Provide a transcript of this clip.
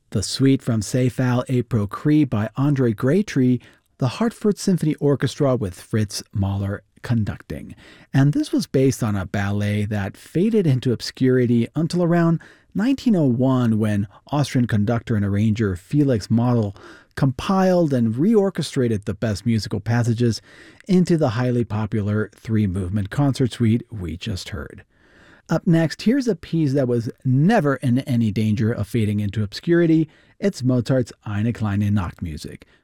The suite from Seyfal et Procris by Andre Graytree, the Hartford Symphony Orchestra with Fritz Mahler conducting. And this was based on a ballet that faded into obscurity until around 1901 when Austrian conductor and arranger Felix Model compiled and reorchestrated the best musical passages into the highly popular three-movement concert suite we just heard. Up next, here's a piece that was never in any danger of fading into obscurity. It's Mozart's Eine kleine Nachtmusik,